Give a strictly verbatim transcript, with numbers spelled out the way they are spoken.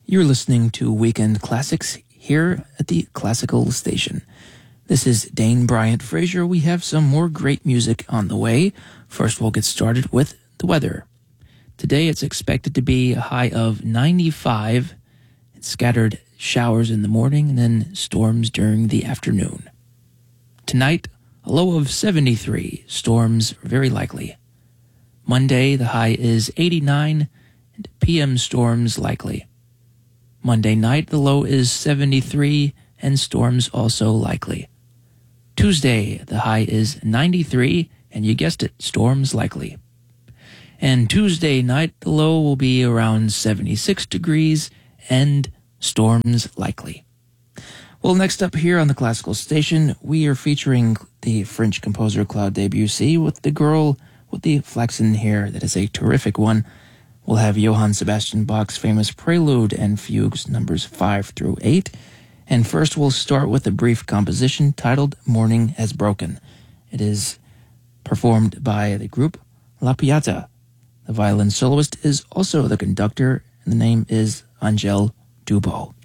You're listening to Weekend Classics here at the Classical Station. This is Dane Bryant Frazier. We have some more great music on the way. First, we'll get started with the weather. Today, it's expected to be a high of ninety-five, scattered showers in the morning, and then storms during the afternoon. Tonight, a low of seventy-three, storms very likely. Monday, the high is eighty-nine, and P M storms likely. Monday night, the low is seventy-three, and storms also likely. Tuesday, the high is ninety-three, and you guessed it, storms likely. And Tuesday night, the low will be around seventy-six degrees, and storms likely. Well, next up here on the Classical Station, we are featuring the French composer Claude Debussy with The Girl with the Flaxen Hair. That is a terrific one. We'll have Johann Sebastian Bach's famous Prelude and Fugues numbers five through eight. And first we'll start with a brief composition titled Morning Has Broken. It is performed by the group La Piazza. The violin soloist is also the conductor, and the name is Angèle Dubos.